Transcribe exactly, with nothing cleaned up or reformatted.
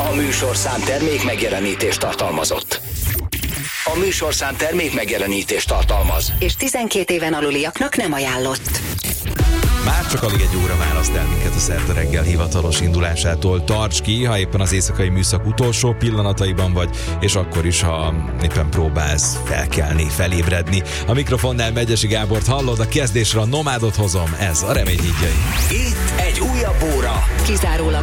A műsorszám termék megjelenítést tartalmazott. A műsorszám termék megjelenítést tartalmaz. És tizenkét éven aluliaknak nem ajánlott. Már csak alig egy óra választ el minket a Szerda reggel hivatalos indulásától. Tarts ki, ha éppen az éjszakai műszak utolsó pillanataiban vagy, és akkor is, ha éppen próbálsz felkelni, felébredni. A mikrofonnál Megyesi Gábort hallod, a kezdésre a Nomádot hozom, ez a Remény hídjai. Itt egy újabb óra. Kizárólag